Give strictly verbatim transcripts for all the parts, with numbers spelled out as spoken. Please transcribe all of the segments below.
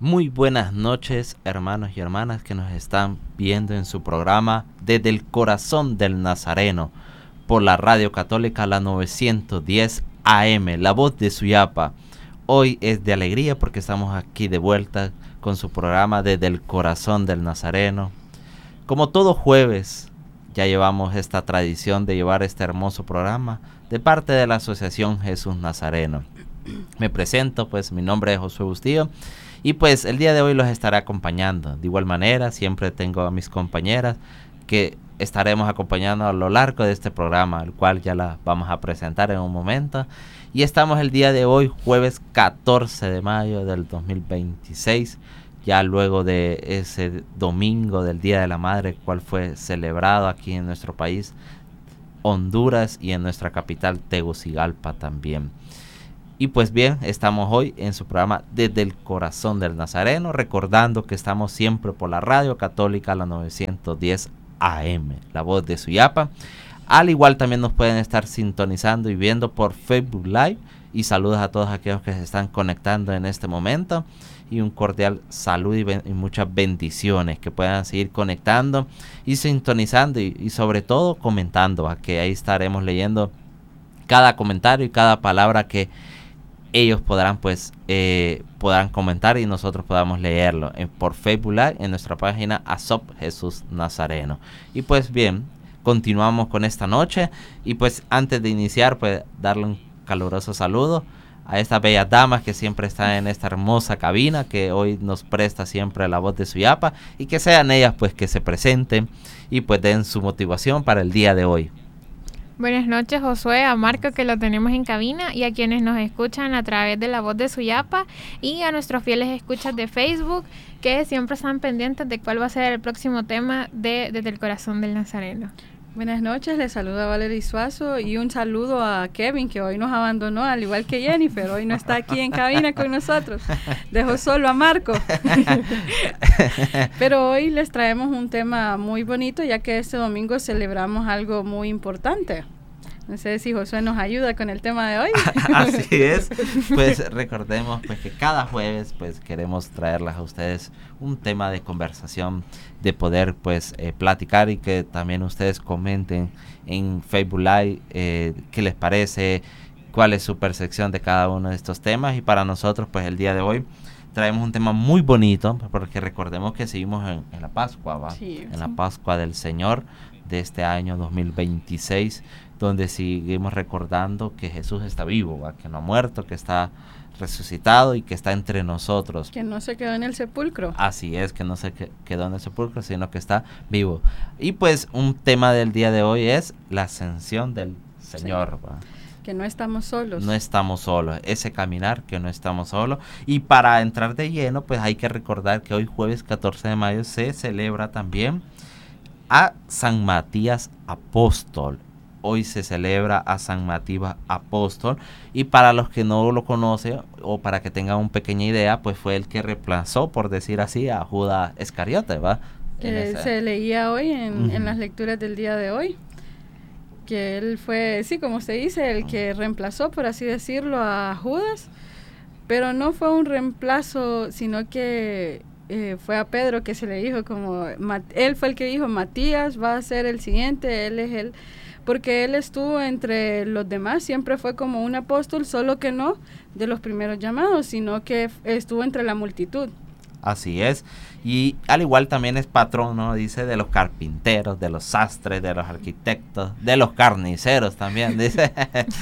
Muy buenas noches, hermanos y hermanas que nos están viendo en su programa Desde el Corazón del Nazareno por la Radio Católica la novecientos diez A M, la voz de Suyapa. Hoy es de alegría porque estamos aquí de vuelta con su programa Desde el Corazón del Nazareno. Como todo jueves, ya llevamos esta tradición de llevar este hermoso programa de parte de la Asociación Jesús Nazareno. Me presento, pues mi nombre es Josué Bustillo y pues el día de hoy los estaré acompañando. De igual manera, siempre tengo a mis compañeras que estaremos acompañando a lo largo de este programa, el cual ya la vamos a presentar en un momento. Y estamos el día de hoy, jueves catorce de mayo del dos mil veintiséis, ya luego de ese domingo del Día de la Madre, el cual fue celebrado aquí en nuestro país, Honduras, y en nuestra capital, Tegucigalpa también. Y pues bien, estamos hoy en su programa Desde el Corazón del Nazareno, recordando que estamos siempre por la Radio Católica, la novecientos diez A M, la voz de Suyapa. Al igual también nos pueden estar sintonizando y viendo por Facebook Live. Y saludos a todos aquellos que se están conectando en este momento. Y un cordial saludo y, ben- y muchas bendiciones, que puedan seguir conectando y sintonizando y, y sobre todo comentando, a que ahí estaremos leyendo cada comentario y cada palabra que ellos podrán pues eh, podrán comentar y nosotros podamos leerlo en, por Facebook Live en nuestra página A S O P Jesús Nazareno. Y pues bien, continuamos con esta noche y pues antes de iniciar pues darle un caluroso saludo a estas bellas damas que siempre están en esta hermosa cabina, que hoy nos presta siempre la voz de Suyapa, y que sean ellas pues que se presenten y pues den su motivación para el día de hoy. Buenas noches, Josué, a Marco, que lo tenemos en cabina, y a quienes nos escuchan a través de la voz de Suyapa, y a nuestros fieles escuchas de Facebook, que siempre están pendientes de cuál va a ser el próximo tema de Desde el Corazón del Nazareno. Buenas noches, les saluda Valery Suazo y un saludo a Kevin, que hoy nos abandonó, al igual que Jennifer, hoy no está aquí en cabina con nosotros, dejó solo a Marco. Pero hoy les traemos un tema muy bonito, ya que este domingo celebramos algo muy importante. No sé si Josué nos ayuda con el tema de hoy. Así es, pues recordemos pues que cada jueves pues queremos traerles a ustedes un tema de conversación, de poder pues eh, platicar, y que también ustedes comenten en Facebook Live eh, qué les parece, cuál es su percepción de cada uno de estos temas. Y para nosotros pues el día de hoy traemos un tema muy bonito, porque recordemos que seguimos en, en la Pascua, ¿va? Sí, en sí. la Pascua del Señor de este año dos mil veintiséis, donde seguimos recordando que Jesús está vivo, ¿va? Que no ha muerto, que está resucitado y que está entre nosotros. Que no se quedó en el sepulcro. Así es, que no se que- quedó en el sepulcro, sino que está vivo. Y pues un tema del día de hoy es la ascensión del Señor, ¿va? Que no estamos solos. No estamos solos, ese caminar que no estamos solos. Y para entrar de lleno, pues hay que recordar que hoy jueves catorce de mayo se celebra también a San Matías Apóstol. Hoy se celebra a San Matías Apóstol, y para los que no lo conocen o para que tengan una pequeña idea, pues fue el que reemplazó, por decir así, a Judas Iscariote, ¿va? En Que esa- se leía hoy en, Ujú. en las lecturas del día de hoy, que él fue, sí, como se dice, el que reemplazó, por así decirlo, a Judas, pero no fue un reemplazo, sino que eh, fue a Pedro que se le dijo como, Ma- él fue el que dijo, Matías va a ser el siguiente, él es el, porque él estuvo entre los demás, siempre fue como un apóstol, solo que no de los primeros llamados, sino que f- estuvo entre la multitud. Así es, y al igual también es patrón, ¿no? Dice, de los carpinteros, de los sastres, de los arquitectos, de los carniceros también, dice.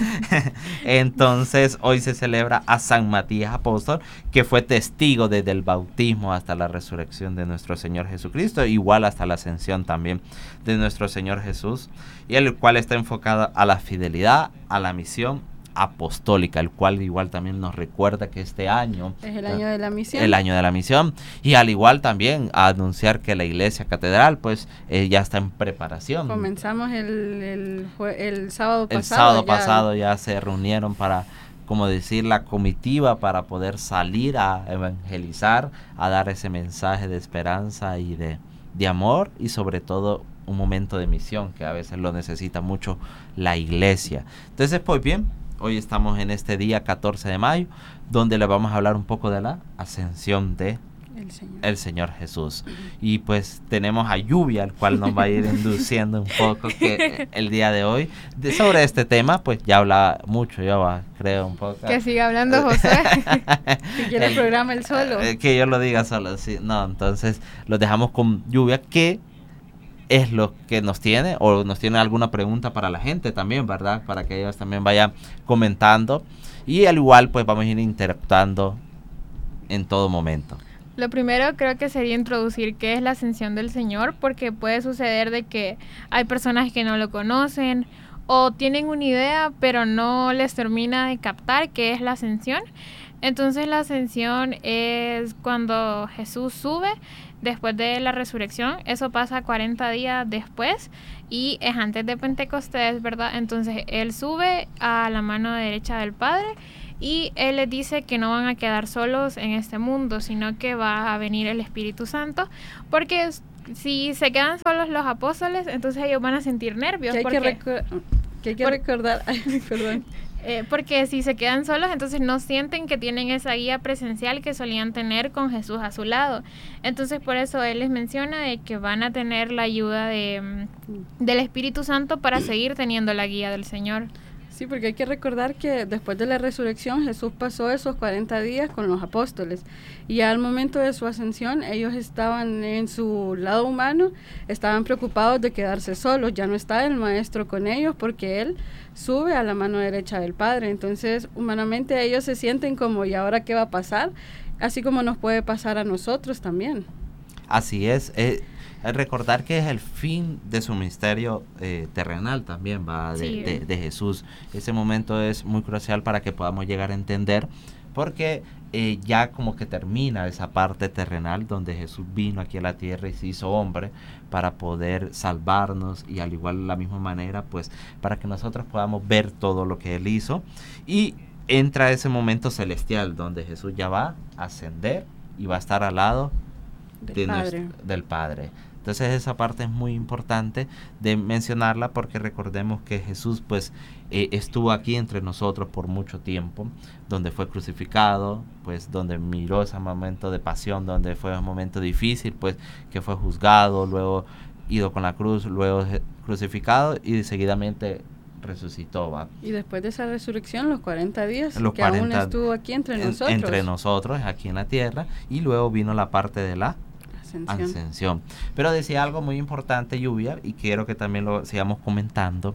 Entonces hoy se celebra a San Matías Apóstol, que fue testigo desde el bautismo hasta la resurrección de nuestro Señor Jesucristo, igual hasta la ascensión también de nuestro Señor Jesús, y el cual está enfocado a la fidelidad, a la misión apostólica, el cual igual también nos recuerda que este año Es el año de la misión. el año de la misión, y al igual también a anunciar que la iglesia catedral pues eh, ya está en preparación. Comenzamos el, el, jue- el sábado pasado. El sábado ya. pasado ya se reunieron para, como decir, la comitiva para poder salir a evangelizar, a dar ese mensaje de esperanza y de, de amor, y sobre todo un momento de misión que a veces lo necesita mucho la iglesia. Entonces, pues bien, hoy estamos en este día catorce de mayo, donde le vamos a hablar un poco de la ascensión de El Señor. El Señor Jesús. Y pues tenemos a Lluvia, el cual nos va a ir induciendo un poco que el día de hoy de, sobre este tema, pues ya habla mucho, yo va, creo un poco. Que siga hablando José. Si quiere el programa él solo. Que yo lo diga solo, sí. No, entonces lo dejamos con Lluvia, que es lo que nos tiene, o nos tiene alguna pregunta para la gente también, ¿verdad? Para que ellos también vayan comentando. Y al igual, pues vamos a ir interactuando en todo momento. Lo primero creo que sería introducir qué es la ascensión del Señor, porque puede suceder de que hay personas que no lo conocen o tienen una idea pero no les termina de captar qué es la ascensión. Entonces la ascensión es cuando Jesús sube después de la resurrección. Eso pasa cuarenta días después y es antes de Pentecostés, ¿verdad? Entonces Él sube a la mano derecha del Padre y Él les dice que no van a quedar solos en este mundo, sino que va a venir el Espíritu Santo, porque si se quedan solos los apóstoles, entonces ellos van a sentir nervios. Que hay porque, que, recor- que, hay que por, recordar, ay, perdón. Eh, porque si se quedan solos, entonces no sienten que tienen esa guía presencial que solían tener con Jesús a su lado. Entonces por eso Él les menciona de que van a tener la ayuda de, del Espíritu Santo para seguir teniendo la guía del Señor. Sí, porque hay que recordar que después de la resurrección Jesús pasó esos cuarenta días con los apóstoles y ya al momento de su ascensión ellos estaban en su lado humano, estaban preocupados de quedarse solos, ya no está el Maestro con ellos porque Él sube a la mano derecha del Padre. Entonces humanamente ellos se sienten como ¿y ahora qué va a pasar? Así como nos puede pasar a nosotros también. Así es, eh, recordar que es el fin de su ministerio eh, terrenal también, va, de, sí. de, de Jesús. Ese momento es muy crucial para que podamos llegar a entender, porque eh, ya como que termina esa parte terrenal donde Jesús vino aquí a la tierra y se hizo hombre para poder salvarnos, y al igual de la misma manera, pues para que nosotros podamos ver todo lo que Él hizo, y entra ese momento celestial donde Jesús ya va a ascender y va a estar al lado Del de Padre. Nuestro, del Padre. Entonces esa parte es muy importante de mencionarla, porque recordemos que Jesús pues eh, estuvo aquí entre nosotros por mucho tiempo, donde fue crucificado, pues donde miró ese momento de pasión, donde fue un momento difícil, pues que fue juzgado, luego ido con la cruz, luego crucificado y seguidamente resucitó, ¿va? Y después de esa resurrección, los cuarenta días los que cuarenta, aún estuvo aquí entre en, nosotros. Entre nosotros, aquí en la tierra, y luego vino la parte de la Ascensión. Ascensión. Pero decía algo muy importante, Lluvia, y quiero que también lo sigamos comentando,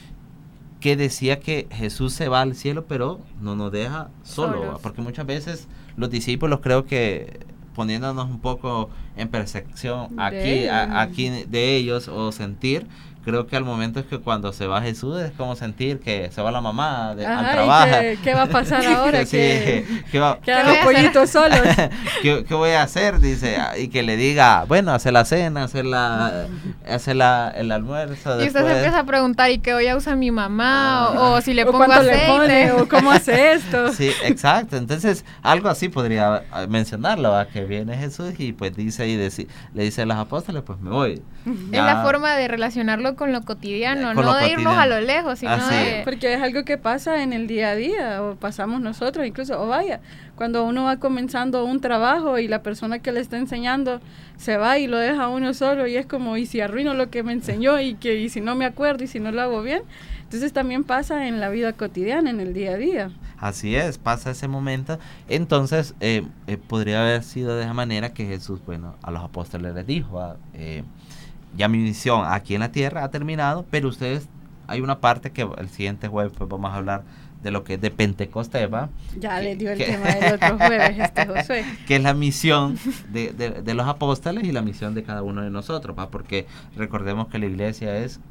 que decía que Jesús se va al cielo, pero no nos deja solo, Solos. Porque muchas veces los discípulos, creo que poniéndonos un poco en percepción de aquí, a, aquí de ellos, o sentir, creo que al momento es que cuando se va Jesús es como sentir que se va la mamá de, Ajá, al trabajo. ¿Qué, ¿Qué va a pasar ahora? Sí, que ¿qué va, quedan los pollitos solos. ¿Qué, ¿Qué voy a hacer? Dice, y que le diga, bueno, hacer la cena, hacer la, hacer la, el almuerzo. Y usted se empieza a preguntar, ¿y qué voy a usar mi mamá? Ah. O, o si le o pongo cuánto aceite. le pone, o cómo hace esto. Sí, exacto. Entonces, algo así podría mencionarlo, ¿va? Que viene Jesús y pues dice y deci- le dice a los apóstoles, pues me voy. Es Ya. la forma de relacionarlo con lo cotidiano, Con no lo de irnos cotidiano. a lo lejos, sino Así de... Porque es algo que pasa en el día a día, o pasamos nosotros incluso, o vaya, cuando uno va comenzando un trabajo y la persona que le está enseñando se va y lo deja a uno solo, y es como, ¿y si arruino lo que me enseñó? Y que y si no me acuerdo y si no lo hago bien. Entonces también pasa en la vida cotidiana, en el día a día. Así es, pasa ese momento. Entonces, eh, eh, podría haber sido de esa manera que Jesús, bueno, a los apóstoles les dijo, ah, eh, ya mi misión aquí en la tierra ha terminado, pero ustedes, hay una parte que el siguiente jueves pues vamos a hablar de lo que es de Pentecostés, ¿va? Ya que, le dio el que, tema del otro jueves este Josué. Que es la misión de, de, de los apóstoles y la misión de cada uno de nosotros, ¿va? Porque recordemos que la iglesia es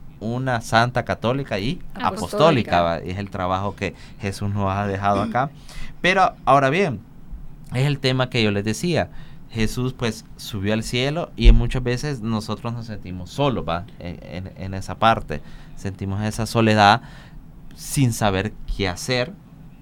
una santa, católica y apostólica, apostólica, ¿va? Es el trabajo que Jesús nos ha dejado acá. Pero ahora bien, es el tema que yo les decía. Jesús pues subió al cielo y muchas veces nosotros nos sentimos solos, ¿va? En, en, en esa parte. Sentimos esa soledad sin saber qué hacer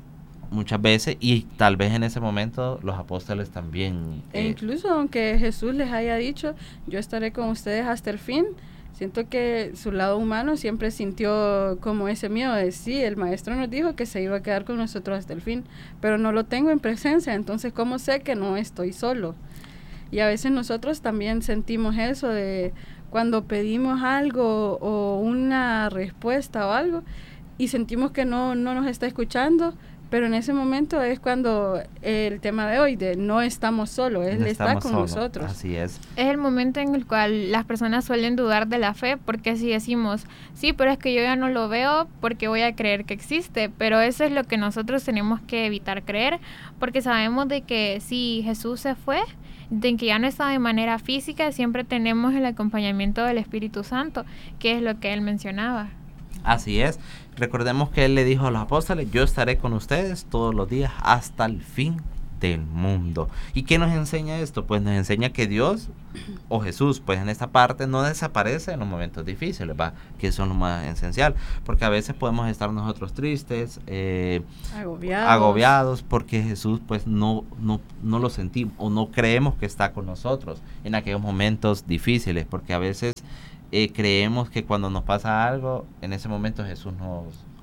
muchas veces, y tal vez en ese momento los apóstoles también. E eh, incluso aunque Jesús les haya dicho, yo estaré con ustedes hasta el fin, siento que su lado humano siempre sintió como ese miedo de sí, el maestro nos dijo que se iba a quedar con nosotros hasta el fin, pero no lo tengo en presencia, entonces ¿cómo sé que no estoy solo? Y a veces nosotros también sentimos eso de cuando pedimos algo o una respuesta o algo y sentimos que no, no nos está escuchando, pero en ese momento es cuando el tema de hoy, de no estamos solos, Él No está estamos con solos, nosotros. Así es. Es el momento en el cual las personas suelen dudar de la fe, porque si decimos, sí, pero es que yo ya no lo veo porque voy a creer que existe, pero eso es lo que nosotros tenemos que evitar creer, porque sabemos de que si Jesús se fue, de que ya no está de manera física, siempre tenemos el acompañamiento del Espíritu Santo, que es lo que él mencionaba. Así es. Recordemos que Él le dijo a los apóstoles, yo estaré con ustedes todos los días hasta el fin del mundo. ¿Y qué nos enseña esto? Pues nos enseña que Dios o Jesús, pues en esta parte no desaparece en los momentos difíciles, ¿va? Que eso es lo más esencial, porque a veces podemos estar nosotros tristes, eh, Agobiados. agobiados, porque Jesús pues no, no, no lo sentimos o no creemos que está con nosotros en aquellos momentos difíciles, porque a veces eh, creemos que cuando nos pasa algo, en ese momento Jesús nos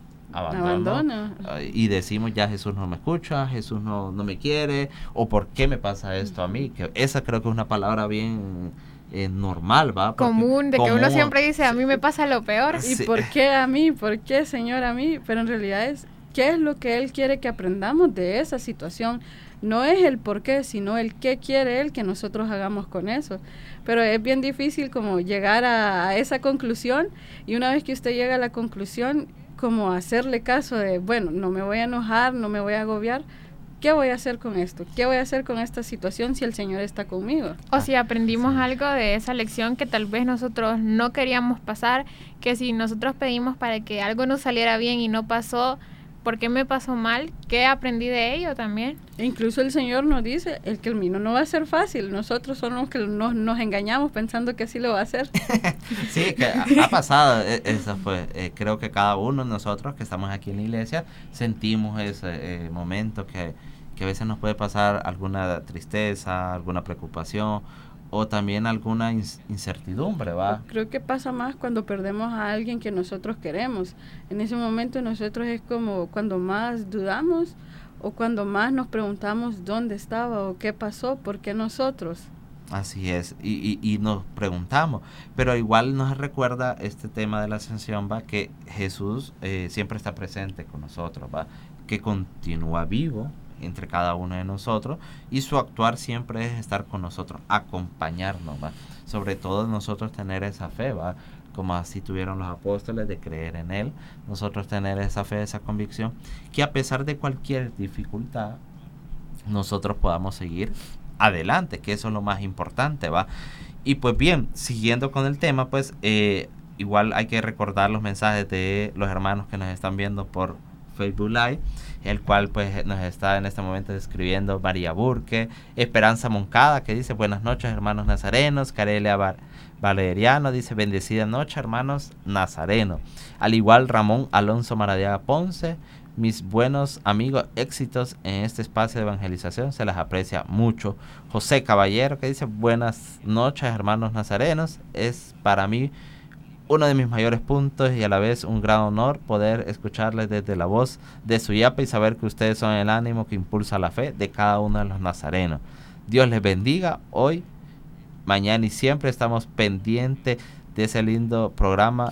abandona, Abandona. y decimos ya Jesús no me escucha, Jesús no, no me quiere, o ¿por qué me pasa esto a mí? Que esa creo que es una palabra bien eh, normal, ¿va? Porque Común, de que uno común, siempre dice, a mí me pasa lo peor. ¿Y Sí. por qué a mí? ¿Por qué, Señor, a mí? Pero en realidad es, ¿qué es lo que Él quiere que aprendamos de esa situación? No es el por qué, sino el qué quiere Él que nosotros hagamos con eso. Pero es bien difícil como llegar a, a esa conclusión, y una vez que usted llega a la conclusión, como hacerle caso de, bueno, no me voy a enojar, no me voy a agobiar, ¿qué voy a hacer con esto? ¿Qué voy a hacer con esta situación si el Señor está conmigo? O si aprendimos Sí. algo de esa lección que tal vez nosotros no queríamos pasar, que si nosotros pedimos para que algo nos saliera bien y no pasó, ¿por qué me pasó mal? ¿Qué aprendí de ello también? E incluso el Señor nos dice, el camino no va a ser fácil, nosotros somos los que nos, nos engañamos pensando que así lo va a hacer. Sí, que ha, ha pasado, e- eso fue, eh, creo que cada uno de nosotros que estamos aquí en la iglesia sentimos ese eh, momento que, que a veces nos puede pasar alguna tristeza, alguna preocupación o también alguna ins- incertidumbre, ¿va? Creo que pasa más cuando perdemos a alguien que nosotros queremos. En ese momento nosotros es como cuando más dudamos o cuando más nos preguntamos dónde estaba o qué pasó, por qué nosotros. Así es, y, y, y nos preguntamos, pero igual nos recuerda este tema de la ascensión, ¿va? Que Jesús eh, siempre está presente con nosotros, ¿va? Que continúa vivo entre cada uno de nosotros y su actuar siempre es estar con nosotros, acompañarnos, ¿va? Sobre todo nosotros tener esa fe, ¿va? Como así tuvieron los apóstoles, de creer en Él, nosotros tener esa fe, esa convicción, que a pesar de cualquier dificultad, nosotros podamos seguir adelante, que eso es lo más importante, ¿va? Y pues bien, siguiendo con el tema, pues eh, igual hay que recordar los mensajes de los hermanos que nos están viendo por Facebook Live, el cual pues nos está en este momento escribiendo María Burke, Esperanza Moncada, que dice buenas noches hermanos nazarenos, Carelia Bar Valeriano dice bendecida noche hermanos nazarenos, al igual Ramón Alonso Maradiaga Ponce, mis buenos amigos, éxitos en este espacio de evangelización, se las aprecia mucho. José Caballero, que dice buenas noches hermanos nazarenos, es para mí uno de mis mayores puntos y a la vez un gran honor poder escucharles desde la voz de Suyapa y saber que ustedes son el ánimo que impulsa la fe de cada uno de los nazarenos. Dios les bendiga hoy, mañana y siempre. Estamos pendientes de ese lindo programa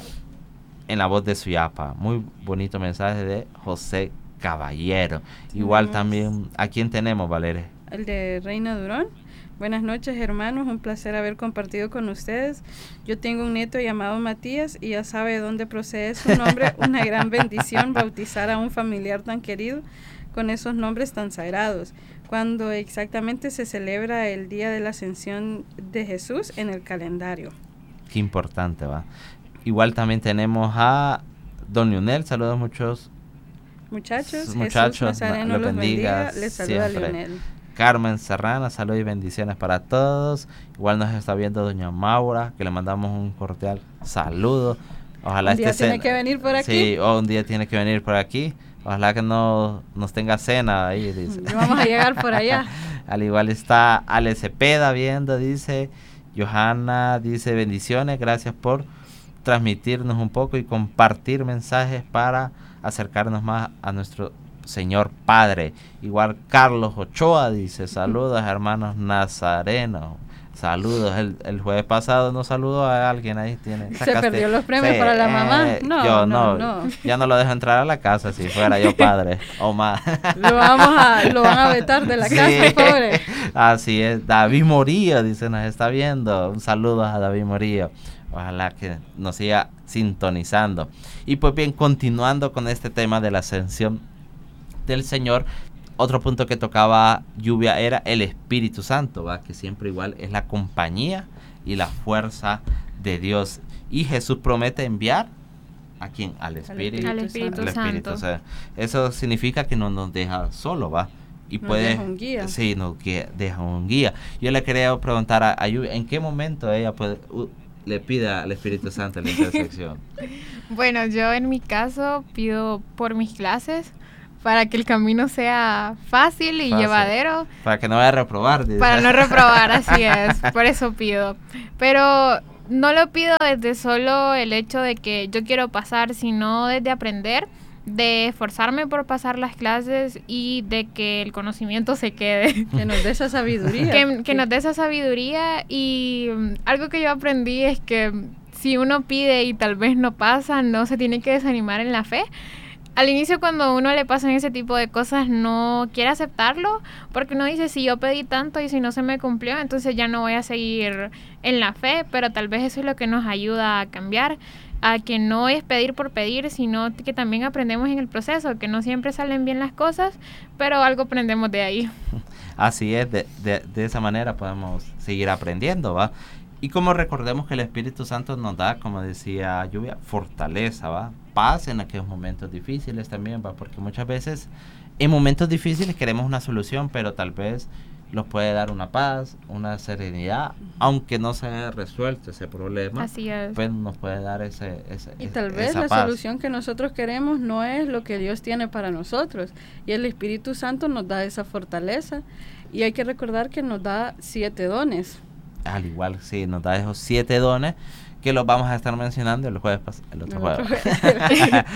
en la voz de Suyapa. Muy bonito mensaje de José Caballero. Igual también, ¿a quién tenemos, Valeria? El de Reina Durón. Buenas noches hermanos, un placer haber compartido con ustedes. Yo tengo un nieto llamado Matías y ya sabe de dónde procede su nombre. Una gran bendición bautizar a un familiar tan querido con esos nombres tan sagrados, cuando exactamente se celebra el día de la ascensión de Jesús en el calendario. Qué importante, va. Igual también tenemos a Don Lionel, saludos muchos Muchachos, muchachos, Jesús Nazareno los los bendiga, bendiga les saluda siempre. Lionel. Carmen Serrana, saludos y bendiciones para todos. Igual nos está viendo doña Maura, que le mandamos un cordial saludo. Ojalá Un día este tiene que venir por aquí. Sí, o un día tiene que venir por aquí. Ojalá que no nos tenga cena ahí, dice. Ya vamos a llegar por allá. Al igual está Ale Cepeda viendo, dice. Johanna dice bendiciones, gracias por transmitirnos un poco y compartir mensajes para acercarnos más a nuestro Señor Padre. Igual Carlos Ochoa dice, saludos hermanos nazarenos. Saludos, el, el jueves pasado nos saludó a alguien ahí. Tiene, ¿Se perdió los premios sí, para la mamá? Eh, no, yo no, no, no. Ya no lo dejo entrar a la casa si fuera yo padre o más. Lo, vamos a, lo van a vetar de la sí. casa, pobre. Así es, David Morillo, dice, nos está viendo. Un saludo a David Morillo. Ojalá que nos siga sintonizando. Y pues bien, continuando con este tema de la ascensión del Señor, otro punto que tocaba Lluvia era el Espíritu Santo, ¿va? Que siempre igual es la compañía y la fuerza de Dios. Y Jesús promete enviar ¿a quién? Al Espíritu, al Espíritu Santo. Al Espíritu, o sea, eso significa que no nos deja solo, ¿va? Y nos puede, deja un guía. Sí, nos guía, deja un guía. Yo le quería preguntar a, a Lluvia, ¿en qué momento ella puede, uh, le pide al Espíritu Santo la intersección? Bueno, yo en mi caso pido por mis clases, para que el camino sea fácil y fácil. llevadero. Para que no vaya a reprobar. Dice. Para no reprobar, así es. Por eso pido. Pero no lo pido desde solo el hecho de que yo quiero pasar, sino desde aprender, de esforzarme por pasar las clases y de que el conocimiento se quede. Que nos dé esa sabiduría. que, que nos dé esa sabiduría. Y um, algo que yo aprendí es que si uno pide y tal vez no pasa, no se tiene que desanimar en la fe. Al inicio, cuando uno le pasan ese tipo de cosas, no quiere aceptarlo, porque uno dice, si yo pedí tanto y si no se me cumplió, entonces ya no voy a seguir en la fe, pero tal vez eso es lo que nos ayuda a cambiar, a que no es pedir por pedir, sino que también aprendemos en el proceso, que no siempre salen bien las cosas, pero algo aprendemos de ahí. Así es, de, de, de esa manera podemos seguir aprendiendo, ¿va? Y como recordemos que el Espíritu Santo nos da, como decía Lluvia, fortaleza, ¿va? Paz en aquellos momentos difíciles también, ¿va? Porque muchas veces en momentos difíciles queremos una solución, pero tal vez nos puede dar una paz, una serenidad, aunque no se haya resuelto ese problema. Así es. Pues nos puede dar ese, ese y tal vez esa la paz. Solución que nosotros queremos no es lo que Dios tiene para nosotros, y el Espíritu Santo nos da esa fortaleza, y hay que recordar que nos da siete dones. Al igual, sí, nos da esos siete dones que los vamos a estar mencionando el jueves, el otro el jueves. Otro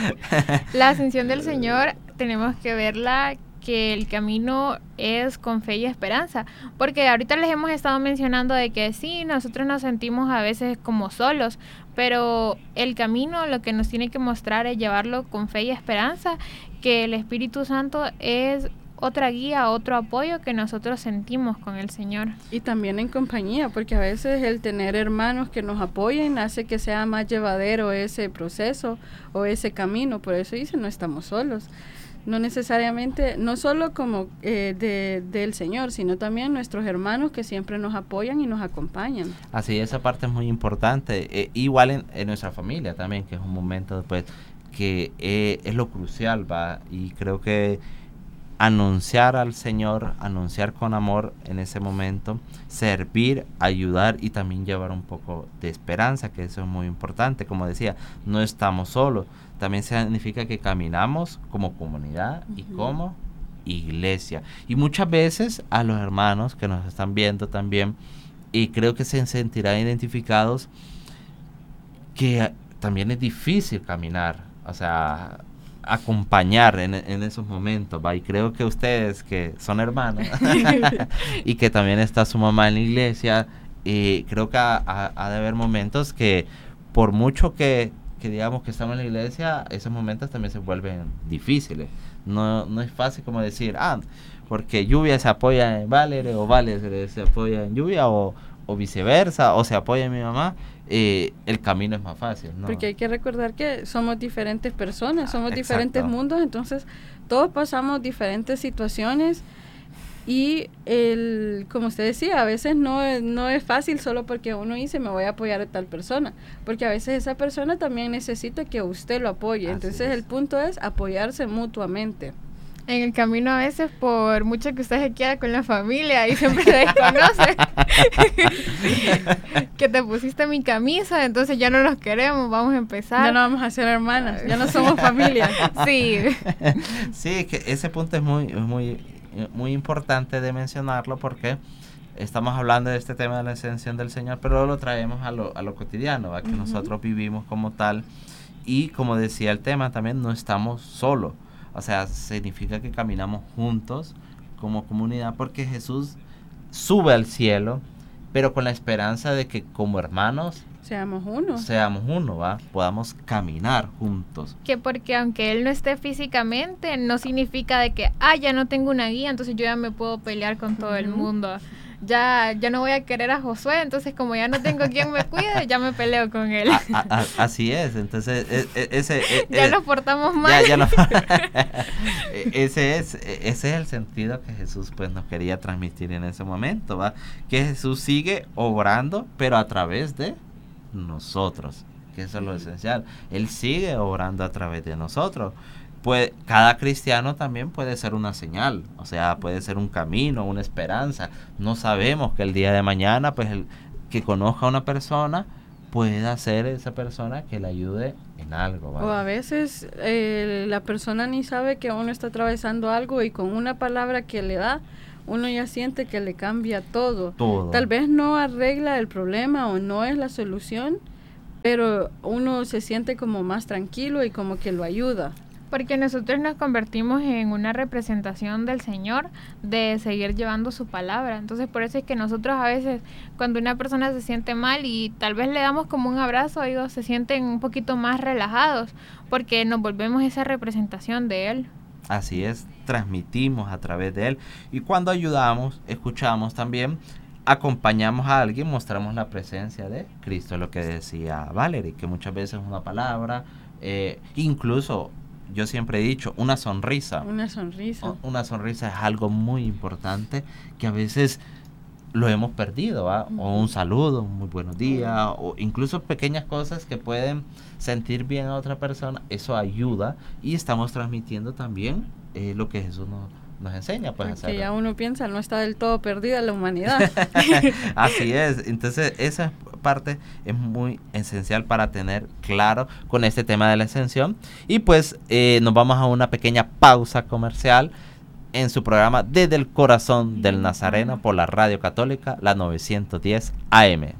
La ascensión del Señor tenemos que verla que el camino es con fe y esperanza, porque ahorita les hemos estado mencionando de que sí, nosotros nos sentimos a veces como solos, pero el camino lo que nos tiene que mostrar es llevarlo con fe y esperanza, que el Espíritu Santo es otra guía, otro apoyo que nosotros sentimos con el Señor. Y también en compañía, porque a veces el tener hermanos que nos apoyen hace que sea más llevadero ese proceso o ese camino. Por eso dice, no estamos solos. No necesariamente, no solo como eh, de, del Señor, sino también nuestros hermanos que siempre nos apoyan y nos acompañan. Así, esa parte es muy importante. Eh, igual en, en nuestra familia también, que es un momento después que eh, es lo crucial, ¿va? Y creo que anunciar al Señor, anunciar con amor en ese momento, servir, ayudar y también llevar un poco de esperanza, que eso es muy importante. Como decía, no estamos solos, también significa que caminamos como comunidad y uh-huh. como iglesia. Y muchas veces a los hermanos que nos están viendo también, y creo que se sentirán identificados, que también es difícil caminar, o sea, acompañar en, en esos momentos, ¿va? Y creo que ustedes que son hermanos y que también está su mamá en la iglesia, y creo que ha, ha, ha de haber momentos que por mucho que, que digamos que estamos en la iglesia, esos momentos también se vuelven difíciles. No, no es fácil como decir, ah, porque Lluvia se apoya en Valerie o Valerie se apoya en Lluvia o, o viceversa, o se apoya en mi mamá. Eh, el camino es más fácil, ¿no? Porque hay que recordar que somos diferentes personas, somos ah, diferentes mundos, entonces todos pasamos diferentes situaciones y el, como usted decía, a veces no, no es fácil solo porque uno dice me voy a apoyar a tal persona, porque a veces esa persona también necesita que usted lo apoye, Así entonces es. El punto es apoyarse mutuamente. En el camino a veces, por mucho que usted se quiera con la familia y siempre se desconoce, que te pusiste mi camisa, entonces ya no nos queremos, vamos a empezar. Ya no vamos a ser hermanas, ya no somos familia. Sí. Sí, que ese punto es muy, muy, muy importante de mencionarlo porque estamos hablando de este tema de la ascensión del Señor, pero lo traemos a lo, a lo cotidiano, a que uh-huh. nosotros vivimos como tal y como decía el tema también, no estamos solos. O sea, significa que caminamos juntos como comunidad, porque Jesús sube al cielo, pero con la esperanza de que como hermanos seamos uno. Seamos uno, ¿va? Podamos caminar juntos. Que porque aunque Él no esté físicamente, no significa de que, ah, ya no tengo una guía, entonces yo ya me puedo pelear con todo uh-huh. el mundo. Ya, ya no voy a querer a Josué, entonces como ya no tengo quien me cuide, ya me peleo con él. A, a, a, así es, entonces e, e, ese... E, ya e, nos portamos mal. Ya, ya no, ese, es, ese es el sentido que Jesús pues nos quería transmitir en ese momento, ¿va? Que Jesús sigue obrando, pero a través de nosotros, que eso es lo esencial. Él sigue obrando a través de nosotros. Pues cada cristiano también puede ser una señal, o sea, puede ser un camino, una esperanza. No sabemos que el día de mañana, pues el que conozca a una persona pueda ser esa persona que le ayude en algo, ¿vale? O a veces eh, la persona ni sabe que uno está atravesando algo y con una palabra que le da, uno ya siente que le cambia todo. Todo. Tal vez no arregla el problema o no es la solución, pero uno se siente como más tranquilo y como que lo ayuda. Porque nosotros nos convertimos en una representación del Señor de seguir llevando su palabra. Entonces por eso es que nosotros a veces cuando una persona se siente mal y tal vez le damos como un abrazo, ellos se sienten un poquito más relajados porque nos volvemos esa representación de Él. Así es, transmitimos a través de Él. Y cuando ayudamos, escuchamos también, acompañamos a alguien, mostramos la presencia de Cristo, lo que decía Valerie, que muchas veces una palabra, eh, incluso... Yo siempre he dicho, una sonrisa. Una sonrisa. Una sonrisa es algo muy importante que a veces lo hemos perdido, ¿va? Uh-huh. O un saludo, un muy buenos días, uh-huh. o incluso pequeñas cosas que pueden sentir bien a otra persona. Eso ayuda y estamos transmitiendo también eh, lo que Jesús nos, nos enseña. Pues, Porque hacerlo. Ya uno piensa, no está del todo perdida la humanidad. Así es. Entonces, esa parte es muy esencial para tener claro con este tema de la ascensión. Y pues eh, nos vamos a una pequeña pausa comercial en su programa Desde el Corazón del Nazareno por la Radio Católica, la novecientos diez A M.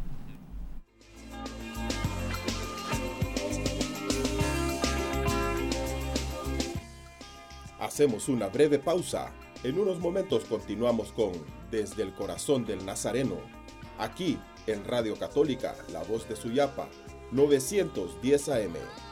Hacemos una breve pausa. En unos momentos continuamos con Desde el Corazón del Nazareno, aquí en Radio Católica, la voz de Suyapa, novecientos diez A M.